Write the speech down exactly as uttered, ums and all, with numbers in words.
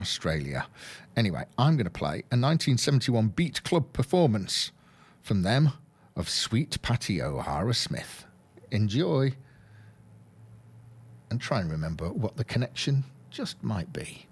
Australia. Anyway, I'm going to play a nineteen seventy-one Beat Club performance from them of Sweet Patty O'Hara Smith. Enjoy, and try and remember what the connection just might be.